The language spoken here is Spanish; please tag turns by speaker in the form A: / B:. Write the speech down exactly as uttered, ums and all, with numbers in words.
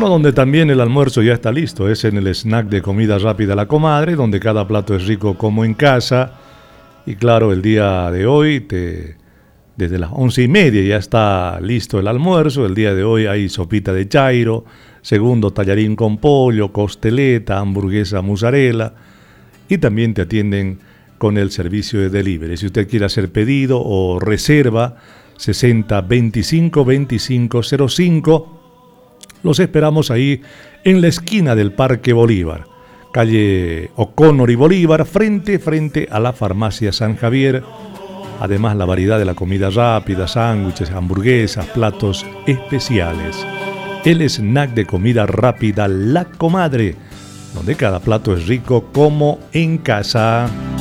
A: Bueno, donde también el almuerzo ya está listo, es en el snack de comida rápida La Comadre, donde cada plato es rico como en casa. Y claro, el día de hoy, te, desde las once y media ya está listo el almuerzo. El día de hoy hay sopita de chairo, segundo tallarín con pollo, costeleta, hamburguesa mozzarella. Y también te atienden con el servicio de delivery. Si usted quiere hacer pedido o reserva, sesenta veinticinco veinticinco cero cinco. Los esperamos ahí en la esquina del Parque Bolívar, calle O'Connor y Bolívar, frente, frente a la farmacia San Javier. Además, la variedad de la comida rápida, sándwiches, hamburguesas, platos especiales. El snack de comida rápida La Comadre, donde cada plato es rico como en casa.